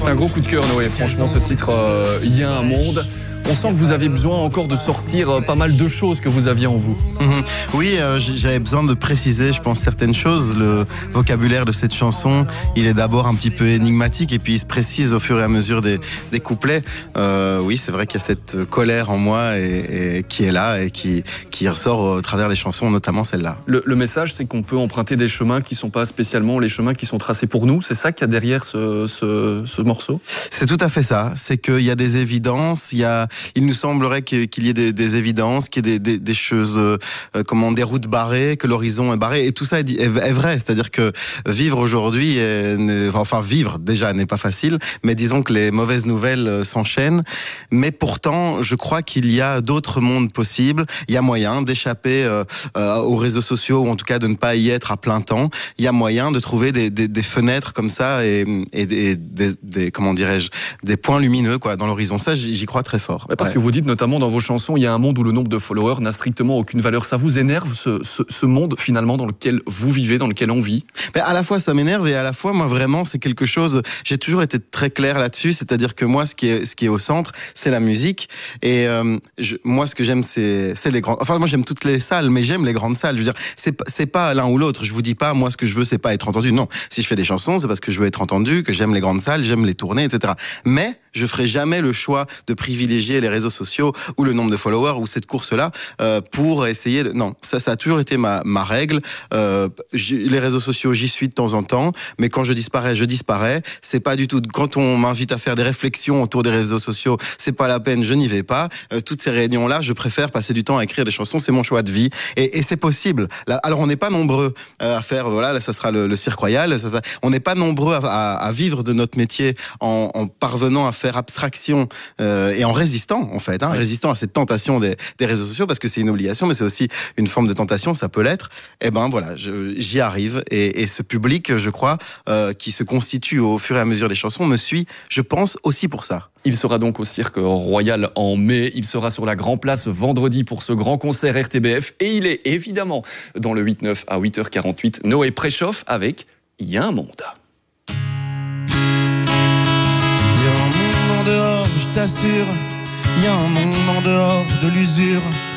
un gros coup de cœur, Noé. Franchement, ce titre, Il y a un monde. On sent que vous avez besoin encore de sortir pas mal de choses que vous aviez en vous. Oui, j'avais besoin de préciser, je pense, certaines choses. Le vocabulaire de cette chanson, il est d'abord un petit peu énigmatique et puis il se précise au fur et à mesure des couplets. Oui, c'est vrai qu'il y a cette colère en moi et qui est là et qui ressort au travers des chansons, notamment celle-là. Le message, c'est qu'on peut emprunter des chemins qui ne sont pas spécialement les chemins qui sont tracés pour nous. C'est ça qu'il y a derrière ce morceau? C'est tout à fait ça. C'est qu'il y a des évidences, il nous semblerait qu'il y ait des évidences, qu'il y ait des choses, des routes barrées, que l'horizon est barré, et tout ça est vrai. C'est-à-dire que vivre aujourd'hui, vivre déjà n'est pas facile, mais disons que les mauvaises nouvelles s'enchaînent. Mais pourtant, je crois qu'il y a d'autres mondes possibles. Il y a moyen d'échapper aux réseaux sociaux, ou en tout cas de ne pas y être à plein temps. Il y a moyen de trouver des fenêtres comme ça et des points lumineux dans l'horizon. Ça, j'y crois très fort. Parce que vous dites notamment dans vos chansons, il y a un monde où le nombre de followers n'a strictement aucune valeur. Ça vous énerve ce monde finalement dans lequel vous vivez, dans lequel on vit? À la fois ça m'énerve et à la fois moi vraiment c'est quelque chose. J'ai toujours été très clair là-dessus, c'est-à-dire que moi ce qui est au centre c'est la musique et moi ce que j'aime c'est les grandes. Enfin moi j'aime toutes les salles, mais j'aime les grandes salles. Je veux dire c'est pas l'un ou l'autre. Je vous dis pas moi ce que je veux c'est pas être entendu. Non, si je fais des chansons c'est parce que je veux être entendu, que j'aime les grandes salles, j'aime les tournées, etc. Mais je ferai jamais le choix de privilégier les réseaux sociaux ou le nombre de followers ou cette course-là pour essayer de... Non, ça a toujours été ma règle. Les réseaux sociaux, j'y suis de temps en temps, mais quand je disparais, je disparais. C'est pas du tout... Quand on m'invite à faire des réflexions autour des réseaux sociaux, c'est pas la peine, je n'y vais pas. Toutes ces réunions-là, je préfère passer du temps à écrire des chansons, c'est mon choix de vie. Et c'est possible. Là, alors, on n'est pas nombreux à faire... Voilà, là, ça sera le cirque royal. On n'est pas nombreux à vivre de notre métier en parvenant à faire abstraction et en résistant, en fait, résistant à cette tentation des réseaux sociaux, parce que c'est une obligation, mais c'est aussi une forme de tentation, ça peut l'être. Et voilà, j'y arrive. Et ce public, je crois, qui se constitue au fur et à mesure des chansons, me suit, je pense, aussi pour ça. Il sera donc au Cirque Royal en mai. Il sera sur la Grand Place vendredi pour ce grand concert RTBF. Et il est évidemment dans le 8-9 à 8h48. Noé préchauffe avec Il y a un monde. Dehors, je t'assure, il y a un monde en dehors de l'usure.